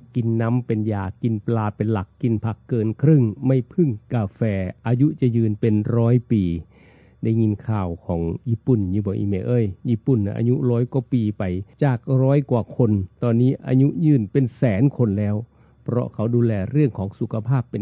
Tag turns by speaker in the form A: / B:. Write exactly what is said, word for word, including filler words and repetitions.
A: กินน้ำเป็นยากินปลาเป็นหลักกินผักเกินครึ่งไม่พึ่งกาแฟอายุจะยืนเป็นร้อยปีได้ยินข่าวของญี่ปุ่นอยู่บ่อีเมเอ้ยญี่ปุ่นนะอายุร้อยกว่าปีไปจากร้อยกว่าคนตอนนี้อายุยืนเป็นแสนคนแล้วเพราะเขาดูแลเรื่องของสุขภาพเป็น